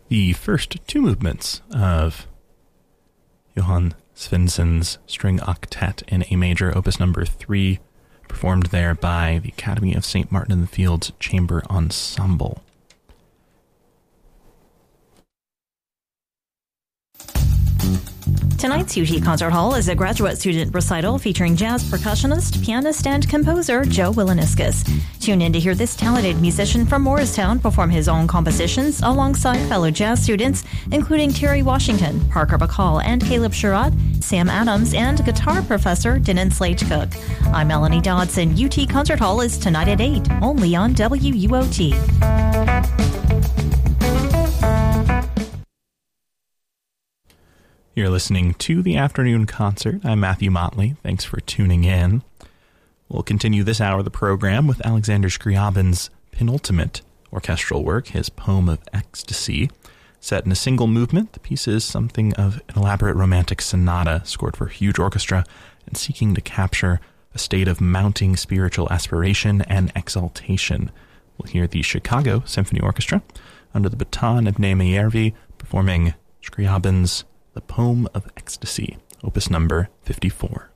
the first two movements of Johann Svensson's String Octet in A major, opus number 3, performed there by the Academy of St. Martin in the Fields Chamber Ensemble. Tonight's UT Concert Hall is a graduate student recital featuring jazz percussionist, pianist, and composer Joe Wilaniscus. Tune in to hear this talented musician from Morristown perform his own compositions alongside fellow jazz students, including Terry Washington, Parker Bacall, and Caleb Sherrod, Sam Adams, and guitar professor Denon Slage-Cook. I'm Melanie Dodson. UT Concert Hall is tonight at 8, only on WUOT. You're listening to the afternoon concert. I'm Matthew Motley. Thanks for tuning in. We'll continue this hour of the program with Alexander Scriabin's penultimate orchestral work, his Poem of Ecstasy. Set in a single movement, the piece is something of an elaborate romantic sonata scored for a huge orchestra and seeking to capture a state of mounting spiritual aspiration and exaltation. We'll hear the Chicago Symphony Orchestra under the baton of Naima Järvi performing Scriabin's The Poem of Ecstasy, opus number 54.